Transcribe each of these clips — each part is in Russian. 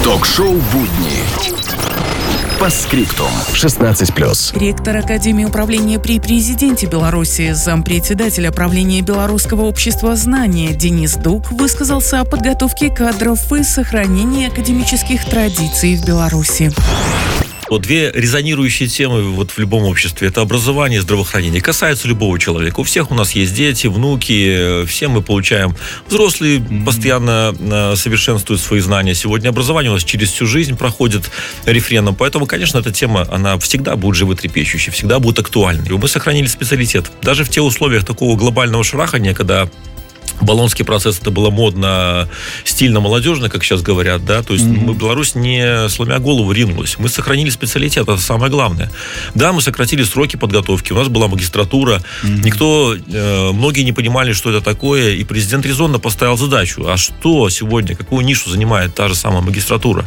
Ток-шоу «Будни». Постскриптум. 16+. Ректор Академии управления при президенте Беларуси, зампредседателя правления Белорусского общества знания Денис Дук высказался о подготовке кадров и сохранении академических традиций в Беларуси. Две резонирующие темы в любом обществе – это образование и здравоохранение. Касаются любого человека. У всех у нас есть дети, внуки, все мы получаем. Взрослые постоянно совершенствуют свои знания. Сегодня образование у нас через всю жизнь проходит рефреном. Поэтому, конечно, эта тема, она всегда будет животрепещущей, всегда будет актуальной. Мы сохранили специалитет. Даже в тех условиях такого глобального шарахания, когда Болонский процесс, это было модно, стильно, молодежно, как сейчас говорят, да, то есть мы, Беларусь, не сломя голову ринулась. Мы сохранили специалитет, это самое главное. Да, мы сократили сроки подготовки, у нас была магистратура, многие не понимали, что это такое, и президент резонно поставил задачу, а что сегодня, какую нишу занимает та же самая магистратура?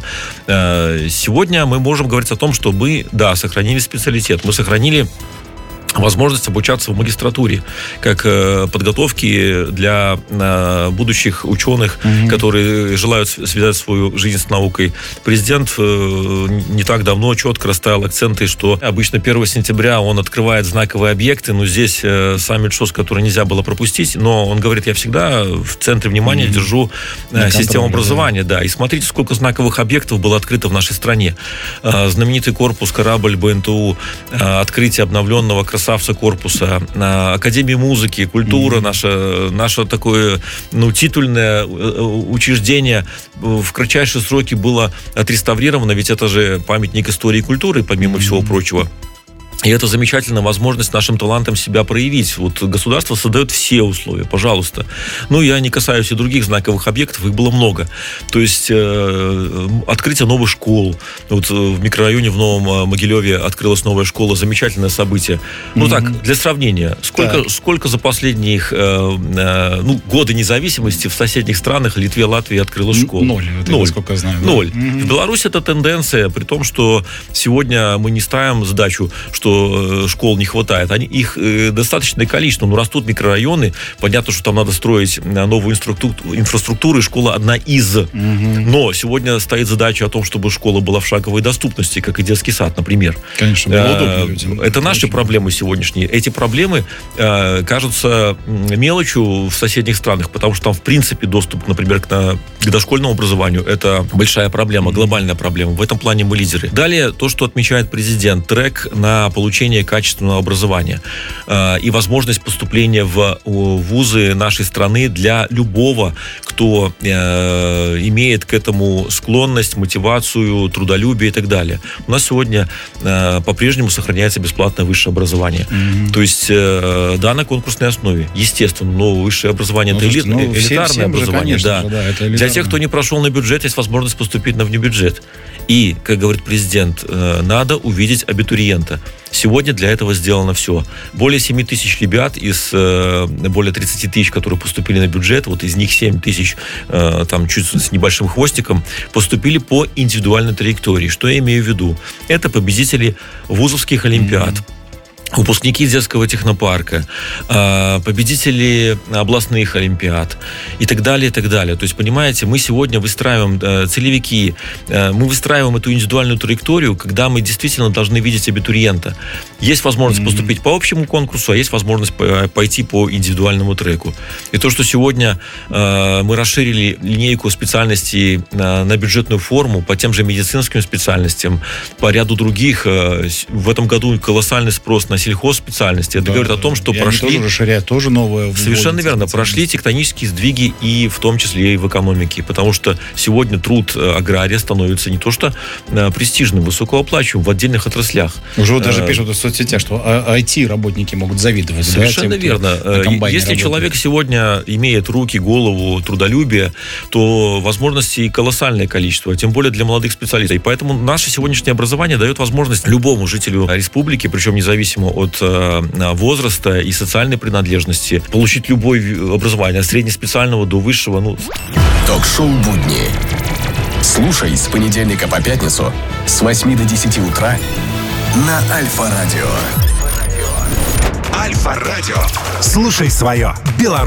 Сегодня мы можем говорить о том, что мы, да, сохранили специалитет, мы сохранили возможность обучаться в магистратуре, как подготовки для будущих ученых, которые желают связать свою жизнь с наукой. Президент не так давно четко расставил акценты, что обычно 1 сентября он открывает знаковые объекты, но здесь саммит ШОС, который нельзя было пропустить, но он говорит, я всегда в центре внимания держу систему образования, да, и смотрите, сколько знаковых объектов было открыто в нашей стране. Знаменитый корпус, корабль БНТУ, открытие обновленного красавца корпуса, Академия музыки, культура, наше такое, титульное учреждение в кратчайшие сроки было отреставрировано, ведь это же памятник истории и культуры, помимо всего прочего. И это замечательная возможность нашим талантам себя проявить. Вот государство создает все условия, пожалуйста. Я не касаюсь и других знаковых объектов, их было много. То есть открытие новых школ. Вот в микрорайоне в Новом Могилеве открылась новая школа, замечательное событие. Так, для сравнения, сколько за последних годы независимости в соседних странах, Литве, Латвии открылось школ? Ноль. Насколько я знаю. Ноль. В Беларуси это тенденция, при том, что сегодня мы не ставим задачу, что школ не хватает. Их достаточное количество, растут микрорайоны. Понятно, что там надо строить новую инфраструктуру, и школа одна из. Но сегодня стоит задача о том, чтобы школа была в шаговой доступности, как и детский сад, например. Конечно, было удобно людям. Это наши проблемы сегодняшние. Эти проблемы кажутся мелочью в соседних странах, потому что там, в принципе, доступ, например, к дошкольному образованию, это большая проблема, глобальная проблема. В этом плане мы лидеры. Далее, то, что отмечает президент, трек на получение качественного образования и возможность поступления в вузы нашей страны для любого, кто имеет к этому склонность, мотивацию, трудолюбие и так далее. У нас сегодня по-прежнему сохраняется бесплатное высшее образование. То есть, да, на конкурсной основе. Естественно, но высшее образование это элитарное образование. Конечно, да. Это элитарное. Для тех, кто не прошел на бюджет, есть возможность поступить на внебюджет. И, как говорит президент, надо увидеть абитуриента. Сегодня для этого сделано все. Более 7 тысяч ребят из более 30 тысяч, которые поступили на бюджет, вот из них 7 тысяч, там чуть с небольшим хвостиком, поступили по индивидуальной траектории. Что я имею в виду? Это победители вузовских олимпиад, выпускники детского технопарка, победители областных олимпиад и так далее, и так далее. То есть, понимаете, мы сегодня выстраиваем целевики, мы выстраиваем эту индивидуальную траекторию, когда мы действительно должны видеть абитуриента. Есть возможность поступить по общему конкурсу, а есть возможность пойти по индивидуальному треку. И то, что сегодня мы расширили линейку специальностей на бюджетную форму по тем же медицинским специальностям, по ряду других, в этом году колоссальный спрос на сельхозспециальности. Это говорит о том, что прошли... Тоже расширяют, тоже новые... Совершенно верно. Прошли тектонические сдвиги и в том числе и в экономике. Потому что сегодня труд агрария становится не то что престижным, высокооплачиваемым в отдельных отраслях. Уже вот даже пишут в соцсетях, что IT-работники могут завидовать. Совершенно верно. Если человек сегодня имеет руки, голову, трудолюбие, то возможностей колоссальное количество, тем более для молодых специалистов. И поэтому наше сегодняшнее образование дает возможность любому жителю республики, причем независимо от возраста и социальной принадлежности, получить любое образование, от среднеспециального до высшего. Ток-шоу «Будни». Слушай с понедельника по пятницу с 8 до 10 утра на Альфа-радио. Альфа-радио. Слушай свое. Беларусь.